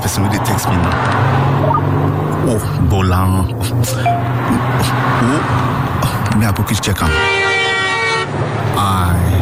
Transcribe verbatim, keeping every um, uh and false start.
person wey dey text me now. Oh, Bolan. Oh, me I go quick check am. Aye.